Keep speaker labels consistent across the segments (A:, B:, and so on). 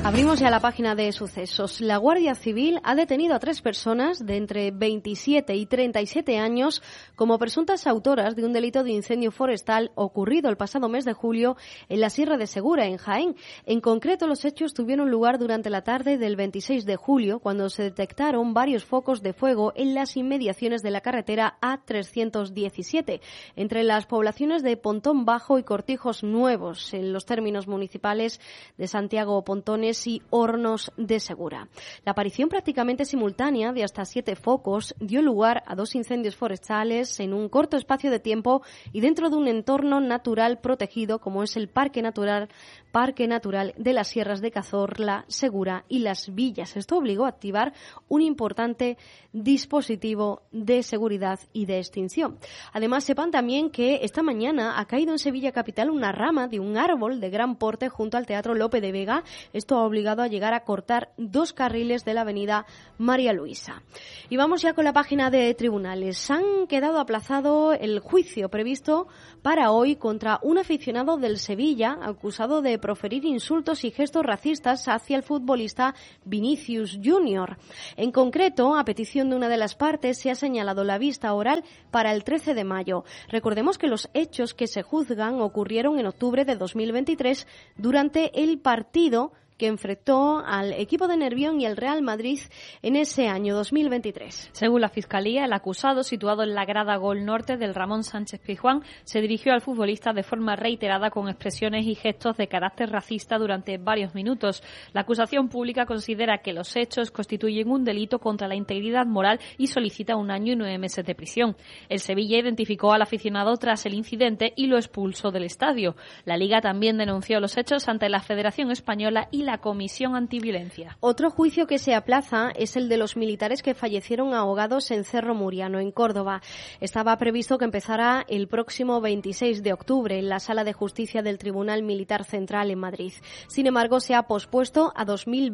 A: Abrimos ya la página de sucesos. La Guardia Civil ha detenido a 3 personas de entre 27 y 37 años como presuntas autoras de un delito de incendio forestal ocurrido el pasado mes de julio en la Sierra de Segura, en Jaén. En concreto, los hechos tuvieron lugar durante la tarde del 26 de julio, cuando se detectaron varios focos de fuego en las inmediaciones de la carretera A317, entre las poblaciones de Pontón Bajo y Cortijos Nuevos, en los términos municipales de Santiago Pontones y Hornos de Segura. La aparición prácticamente simultánea de hasta 7 focos dio lugar a 2 incendios forestales en un corto espacio de tiempo y dentro de un entorno natural protegido como es el Parque Natural de las Sierras de Cazorla, Segura y Las Villas. Esto obligó a activar un importante dispositivo de seguridad y de extinción. Además, sepan también que esta mañana ha caído en Sevilla capital una rama de un árbol de gran porte junto al Teatro Lope de Vega. Esto ha obligado a llegar a cortar 2 carriles de la avenida María Luisa. Y vamos ya con la página de tribunales. Han quedado aplazado el juicio previsto para hoy contra un aficionado del Sevilla acusado de proferir insultos y gestos racistas hacia el futbolista Vinicius Junior. En concreto, a petición de una de las partes, se ha señalado la vista oral para el 13 de mayo. Recordemos que los hechos que se juzgan ocurrieron en octubre de 2023 durante el partido que enfrentó al equipo de Nervión y el Real Madrid en ese año 2023.
B: Según la Fiscalía, el acusado, situado en la grada Gol Norte del Ramón Sánchez Pizjuán, se dirigió al futbolista de forma reiterada con expresiones y gestos de carácter racista durante varios minutos. La acusación pública considera que los hechos constituyen un delito contra la integridad moral y solicita 1 año y 9 meses de prisión. El Sevilla identificó al aficionado tras el incidente y lo expulsó del estadio. La Liga también denunció los hechos ante la Federación Española y la Comisión Antiviolencia.
A: Otro juicio que se aplaza es el de los militares que fallecieron ahogados en Cerro Muriano, en Córdoba. Estaba previsto que empezara el próximo 26 de octubre en la Sala de Justicia del Tribunal Militar Central en Madrid. Sin embargo, se ha pospuesto a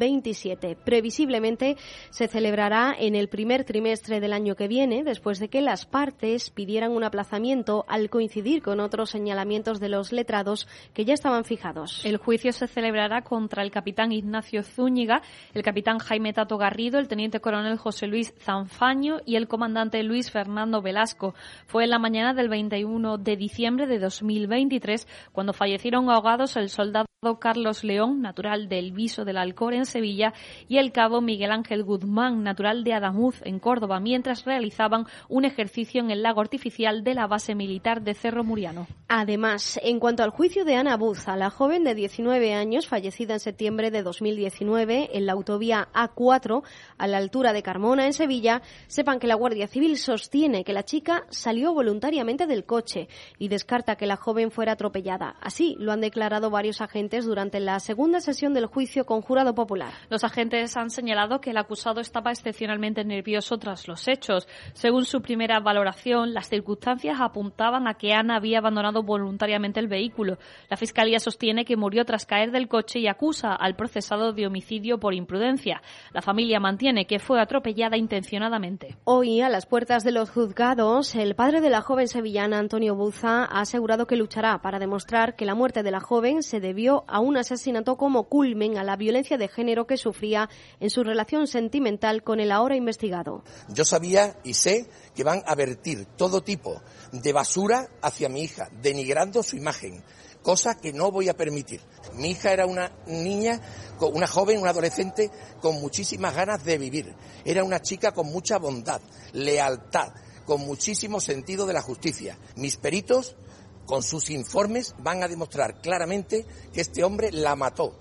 A: 2027. Previsiblemente se celebrará en el primer trimestre del año que viene, después de que las partes pidieran un aplazamiento al coincidir con otros señalamientos de los letrados que ya estaban fijados.
B: El juicio se celebrará contra el capitán Ignacio Zúñiga, el capitán Jaime Tato Garrido, el teniente coronel José Luis Zanfaño y el comandante Luis Fernando Velasco. Fue en la mañana del 21 de diciembre de 2023 cuando fallecieron ahogados el soldado Carlos León, natural del Viso del Alcor en Sevilla, y el cabo Miguel Ángel Guzmán, natural de Adamuz en Córdoba, mientras realizaban un ejercicio en el lago artificial de la base militar de Cerro Muriano.
A: Además, en cuanto al juicio de Ana Buza, la joven de 19 años, fallecida en septiembre de 2019 en la autovía A4 a la altura de Carmona, en Sevilla, sepan que la Guardia Civil sostiene que la chica salió voluntariamente del coche y descarta que la joven fuera atropellada. Así lo han declarado varios agentes durante la segunda sesión del juicio con jurado popular.
B: Los agentes han señalado que el acusado estaba excepcionalmente nervioso tras los hechos. Según su primera valoración, las circunstancias apuntaban a que Ana había abandonado voluntariamente el vehículo. La Fiscalía sostiene que murió tras caer del coche y acusa al procesado de homicidio por imprudencia. La familia mantiene que fue atropellada intencionadamente.
A: Hoy, a las puertas de los juzgados, el padre de la joven sevillana, Antonio Buza, ha asegurado que luchará para demostrar que la muerte de la joven se debió a un asesinato como culmen a la violencia de género que sufría en su relación sentimental con el ahora investigado.
C: Yo sabía y sé que van a vertir todo tipo de basura hacia mi hija, denigrando su imagen, cosa que no voy a permitir. Mi hija era una niña, una joven, una adolescente con muchísimas ganas de vivir. Era una chica con mucha bondad, lealtad, con muchísimo sentido de la justicia. Mis peritos, con sus informes, van a demostrar claramente que este hombre la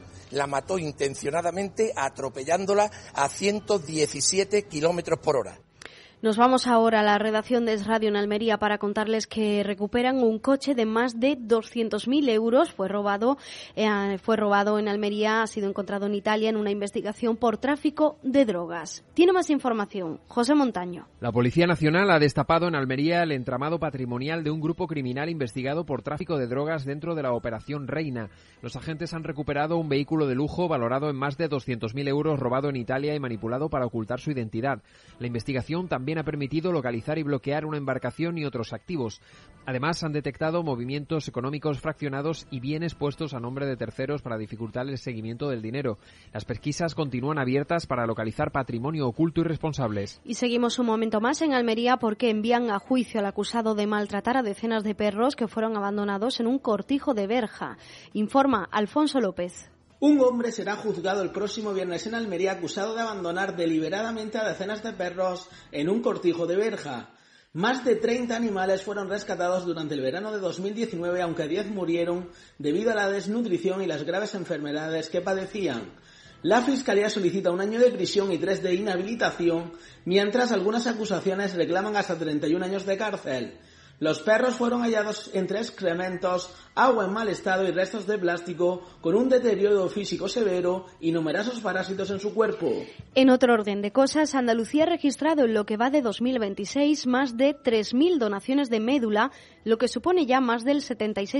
C: mató intencionadamente atropellándola a 117 kilómetros por hora.
A: Nos vamos ahora a la redacción de Es Radio en Almería para contarles que recuperan un coche de más de 200.000 euros. Fue robado en Almería, ha sido encontrado en Italia en una investigación por tráfico de drogas. Tiene más información José Montaño.
D: La Policía Nacional ha destapado en Almería el entramado patrimonial de un grupo criminal investigado por tráfico de drogas dentro de la Operación Reina. Los agentes han recuperado un vehículo de lujo valorado en más de 200.000 euros robado en Italia y manipulado para ocultar su identidad. La investigación también también ha permitido localizar y bloquear una embarcación y otros activos. Además, han detectado movimientos económicos fraccionados y bienes puestos a nombre de terceros para dificultar el seguimiento del dinero. Las pesquisas continúan abiertas para localizar patrimonio oculto y responsables.
A: Y seguimos un momento más en Almería porque envían a juicio al acusado de maltratar a decenas de perros que fueron abandonados en un cortijo de Berja. Informa Alfonso López.
E: Un hombre será juzgado el próximo viernes en Almería acusado de abandonar deliberadamente a decenas de perros en un cortijo de Berja. Más de 30 animales fueron rescatados durante el verano de 2019, aunque 10 murieron debido a la desnutrición y las graves enfermedades que padecían. La Fiscalía solicita 1 año de prisión y 3 de inhabilitación, mientras algunas acusaciones reclaman hasta 31 años de cárcel. Los perros fueron hallados entre excrementos, agua en mal estado y restos de plástico, con un deterioro físico severo y numerosos parásitos en su cuerpo.
A: En otro orden de cosas, Andalucía ha registrado en lo que va de 2026 más de 3.000 donaciones de médula, lo que supone ya más del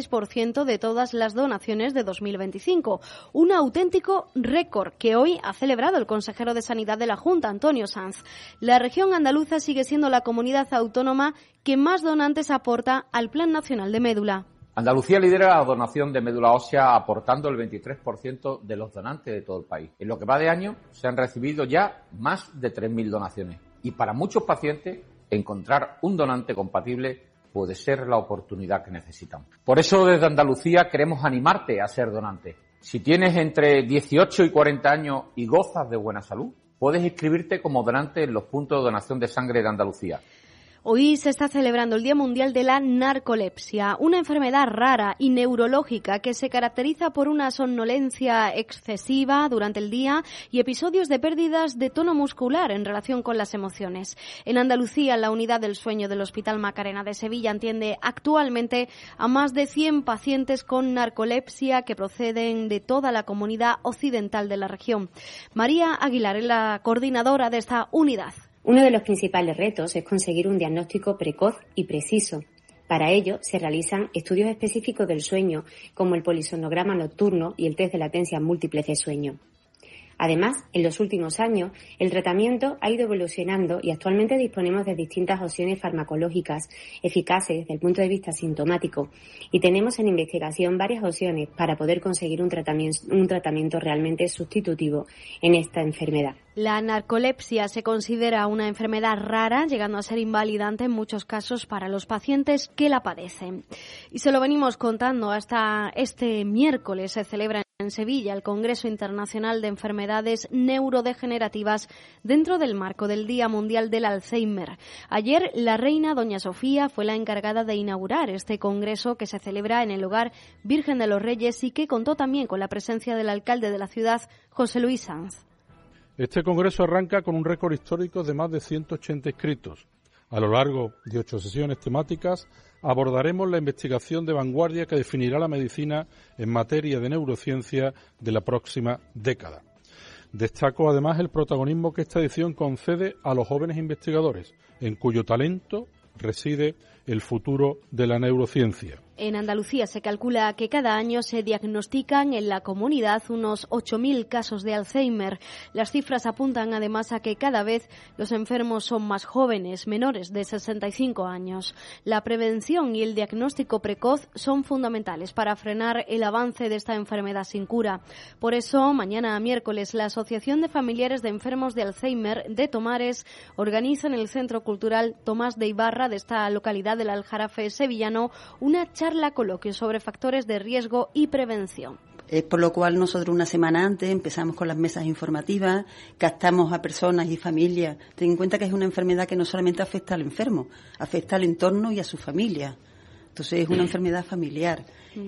A: 76% de todas las donaciones de 2025. Un auténtico récord que hoy ha celebrado el consejero de Sanidad de la Junta, Antonio Sanz. La región andaluza sigue siendo la comunidad autónoma que más donantes aporta al Plan Nacional de Médula.
F: Andalucía lidera la donación de médula ósea aportando el 23% de los donantes de todo el país. En lo que va de año se han recibido ya más de 3.000 donaciones y para muchos pacientes encontrar un donante compatible puede ser la oportunidad que necesitan. Por eso desde Andalucía queremos animarte a ser donante. Si tienes entre 18 y 40 años y gozas de buena salud, puedes inscribirte como donante en los puntos de donación de sangre de Andalucía.
A: Hoy se está celebrando el Día Mundial de la Narcolepsia, una enfermedad rara y neurológica que se caracteriza por una somnolencia excesiva durante el día y episodios de pérdidas de tono muscular en relación con las emociones. En Andalucía, la unidad del sueño del Hospital Macarena de Sevilla atiende actualmente a más de 100 pacientes con narcolepsia que proceden de toda la comunidad occidental de la región. María Aguilar es la coordinadora de esta unidad.
G: Uno de los principales retos es conseguir un diagnóstico precoz y preciso. Para ello, se realizan estudios específicos del sueño, como el polisomnograma nocturno y el test de latencia múltiple de sueño. Además, en los últimos años, el tratamiento ha ido evolucionando y actualmente disponemos de distintas opciones farmacológicas eficaces desde el punto de vista sintomático y tenemos en investigación varias opciones para poder conseguir un tratamiento realmente sustitutivo en esta enfermedad.
A: La narcolepsia se considera una enfermedad rara, llegando a ser invalidante en muchos casos para los pacientes que la padecen. Y se lo venimos contando hasta este miércoles. Se celebra en Sevilla el Congreso Internacional de Enfermedades Neurodegenerativas dentro del marco del Día Mundial del Alzheimer. Ayer la reina doña Sofía fue la encargada de inaugurar este congreso que se celebra en el Hogar Virgen de los Reyes y que contó también con la presencia del alcalde de la ciudad, José Luis Sanz.
H: Este congreso arranca con un récord histórico de más de 180 inscritos. A lo largo de 8 sesiones temáticas abordaremos la investigación de vanguardia que definirá la medicina en materia de neurociencia de la próxima década. Destaco además el protagonismo que esta edición concede a los jóvenes investigadores, en cuyo talento reside el futuro de la neurociencia.
A: En Andalucía se calcula que cada año se diagnostican en la comunidad unos 8.000 casos de Alzheimer. Las cifras apuntan además a que cada vez los enfermos son más jóvenes, menores de 65 años. La prevención y el diagnóstico precoz son fundamentales para frenar el avance de esta enfermedad sin cura. Por eso, mañana miércoles, la Asociación de Familiares de Enfermos de Alzheimer de Tomares organiza en el Centro Cultural Tomás de Ibarra de esta localidad del Aljarafe sevillano una charla coloquio sobre factores de riesgo y prevención.
I: Por lo cual nosotros una semana antes empezamos con las mesas informativas, captamos a personas y familias. Ten en cuenta que es una enfermedad que no solamente afecta al enfermo, afecta al entorno y a su familia. Entonces es una enfermedad familiar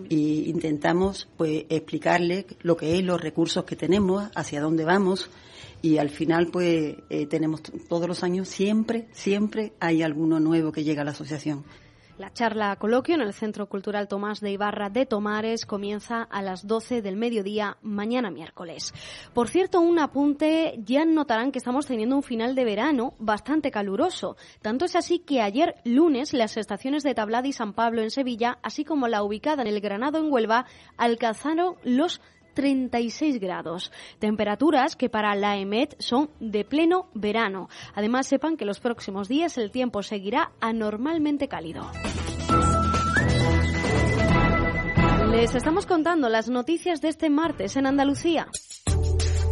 I: y intentamos pues explicarle lo que es, los recursos que tenemos, hacia dónde vamos y al final pues tenemos todos los años siempre hay alguno nuevo que llega a la asociación.
A: La charla coloquio en el Centro Cultural Tomás de Ibarra de Tomares comienza a las 12 del mediodía mañana miércoles. Por cierto, un apunte, ya notarán que estamos teniendo un final de verano bastante caluroso. Tanto es así que ayer lunes las estaciones de Tablada y San Pablo en Sevilla, así como la ubicada en el Granado en Huelva, alcanzaron los 36 grados. Temperaturas que para la EMET son de pleno verano. Además, sepan que los próximos días el tiempo seguirá anormalmente cálido. Les estamos contando las noticias de este martes en Andalucía.